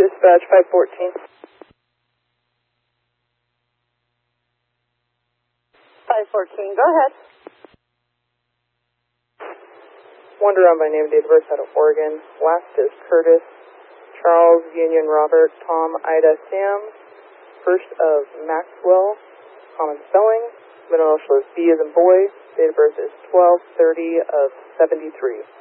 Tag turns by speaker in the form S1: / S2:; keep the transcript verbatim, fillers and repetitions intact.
S1: Dispatch five fourteen.
S2: five fourteen, go ahead.
S1: Wander on by name, date of birth out of Oregon. Last is Curtis, Charles, Union, Robert, Tom, Ida, Sam. First of Maxwell, common spelling. Middle initial is B as in boy. Date of birth is twelve thirty of seventy-three.